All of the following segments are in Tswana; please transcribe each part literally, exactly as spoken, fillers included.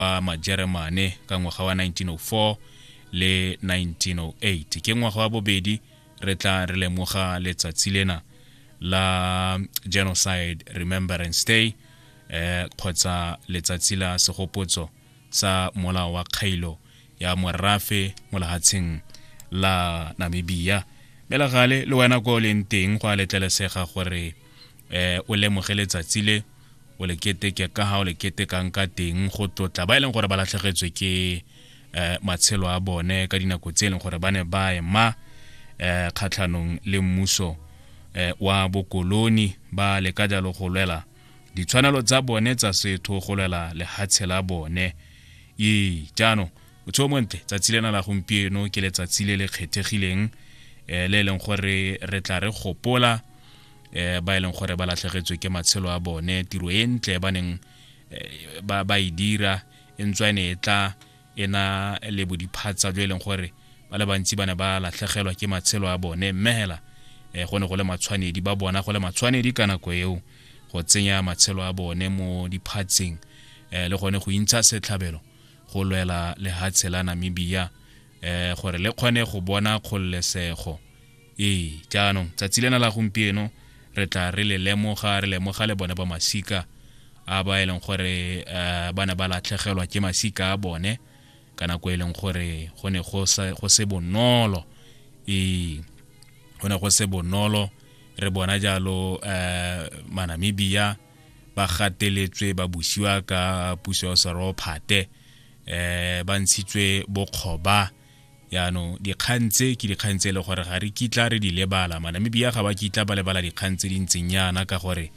a Majeremane ka ngwaga wa nineteen oh four le nineteen oh eight. Ke ngwaga wa bobedi re tla re lemoga letsatsi lena la Genocide Remembrance Day eh kgotsa letsatsi la segopotso sa molao wa kgailo ya morafe mo lehatsheng la Namibia. Bela gale le wena go le nteng go a letlelesega gore eh o lemoge letsatsi le o le keteke ka ha o le ketekang ka teng go tlotla ba ileng gore ba latlhegetswe ke eh matshelo a bone ka dinako tse leng gore ba ne ba ema eh khatlhanong le mmuso eh wa bokoloni ba le ka jalo go lwela ditshwanelo tsa bone tsa setho go lwela le hatshela bone. e jano o tshomontle tsatsi lena la gompieno ke letsatsi le le kgethegileng eh le leng gore re tla re gopola eh ba ileng gore ba latlhegetswe ke matshelo a bone tiro e ntle ba neng ba ba idira entswane etla ena le bodiphatsa jo ileng gore ba le bantsi bana ba latlhegelwa ke matshelo a bone mmehela eh gone go le matshwanedi ba bona go le matshwanedi kana go eo go tsenya matshelo a bone mo diphatseng eh le gone go intsha setlhabelo go lwela le hatshela Namibia eh gore le kgone go bona kgollesego. e jaanong tsatsi lena la gompieno re tla re le lemoga re lemoga le bone ba masika a ba ileng gore bana ba latlhegelwa ke masika a bone kana go ileng gore gone go go se bonolo. e gone go se bonolo re bona jalo eh Manamibia ba gateletswe ba busiwa ka puso ya Serophate eh ba ntshitswe bokgoba yano dikgantse ke dikgantse le gore ga re kitla re di lebala. Manamibia ga ba kitla ba lebala dikgantse di ntsenyana ka gore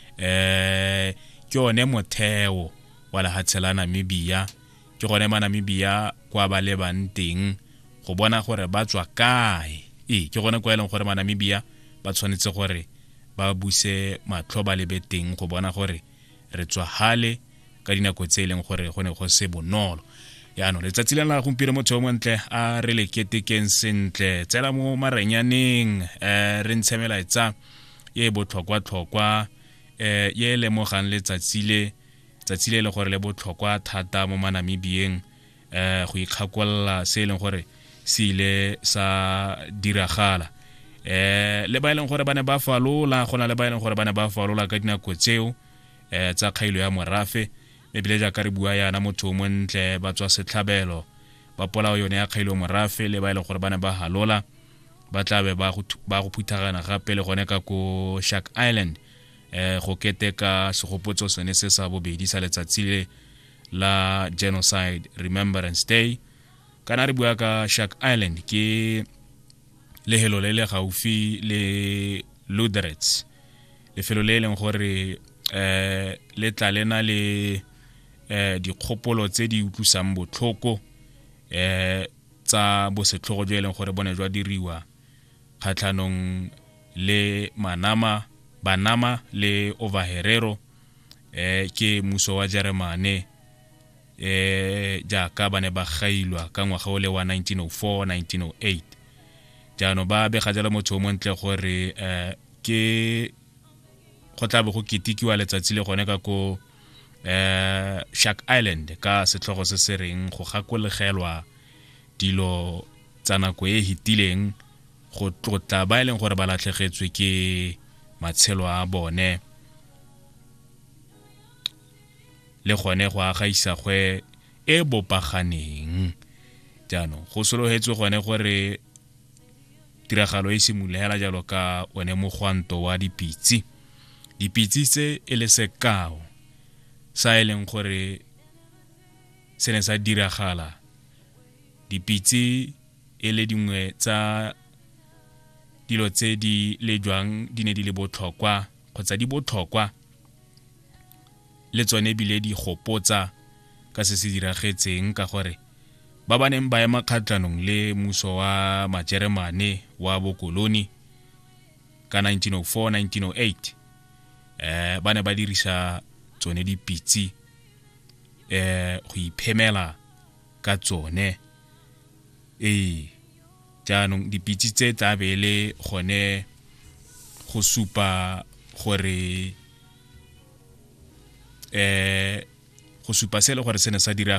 eh ke one motheo wa la hatshela Namibia ke gone Manamibia kwa ba le banteng go bona gore ba tswa kae. e ke gone kwa eleng gore Manamibia ba tshwanetse gore ba buse matlho ba le beteng go bona gore re tswa hale ka dinako tse leng gore gone go se bonolo. yano letsatsi lena la gompieno motho o montle a re le ketekeng sentle tsela mo marenyaneng eh re ntshemela etsa ye botlhokwa tlhokwa eh ye le mogang letsatsi le tsatsi le le gore le botlhokwa thata mo Manamibieng eh go ikgakolla se leng gore se ile sa diragala eh le ba ileng gore bana ba falola gona le ba ileng gore bana ba falola ka dinako tseo eh tsa kgailo ya morafe e bile ja ka re bua yana motho mo ntle ba tswa setlhabelo ba polao yone ya kgailo morafe le ba ile gore bana ba halola ba tlabe ba go ba go phuthagana gape le gone ka ko Shark Island eh go keteka segopotso sone se sa bobedi sa letsatsi le la Genocide Remembrance Day. kana re bua ka Shark Island ke lehelo le le gaufi le Lüderitz lefelo le leng gore eh le tla lena le eh dikgopolo tse di utlwisang botlhoko eh tsa bosetlhogo jo eleng gore bone jwa diriwa khatlhanong le manama banama le Overherero eh ke muso wa Jeremane eh jaaka bane ba gailwa ka ngwaga o le wa nineteen oh four nineteen oh eight. jaano ba be ga jalo motho mo ntle gore eh ke go tla be go ketikiwa letsatsi le gone ka ko eh Shark Island ka setlhogo se se reng go gakolegelwa dilo tsa nako e hitileng go tlotla ba ileng gore ba latlhegetswe ke matshelo a bone le gone go agaisa gwe e bopaganeng. jaanong go solohetswe gone gore tiragalo e simulela jalo ka one mogwanto wa dipitsi dipitsi tse e le sekao sa eleng gore se ne sa diragala dipitsi e le dingwe tsa dilo tse di lejwang di ne di le botlhokwa kgotsa di botlhokwa le tsone bile di gopotsa ka se se diragetseng ka gore ba baneng ba ema khatlhanong le muso wa Majeremane wa bokoloni ka nineteen oh four nineteen oh eight eh bane ba dirisa tsone dipitsi eh go iphemela ka tsone. eh jaanong dipitsi tse tla be le gone go supa gore eh go supa se le gore se ne sa dira